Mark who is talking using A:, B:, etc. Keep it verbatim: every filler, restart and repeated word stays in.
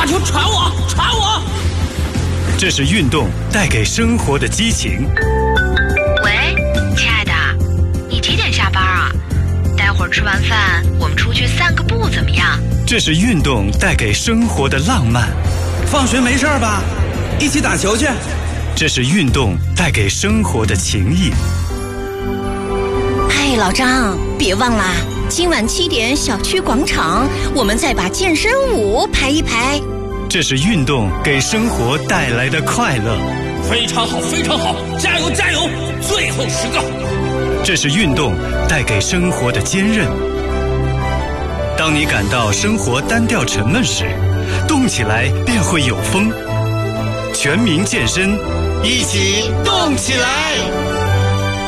A: 把球传我，传我！
B: 这是运动带给生活的激情。
C: 喂，亲爱的，你几点下班啊？待会儿吃完饭，我们出去散个步怎么样？
B: 这是运动带给生活的浪漫。
D: 放学没事吧？一起打球去。
B: 这是运动带给生活的情谊。
E: 嗨，老张，别忘啦，今晚七点小区广场，我们再把健身舞排一排。
B: 这是运动给生活带来的快乐。
A: 非常好，非常好，加油加油！最后十个。
B: 这是运动带给生活的坚韧。当你感到生活单调沉闷时，动起来便会有风。全民健身，一起动起来！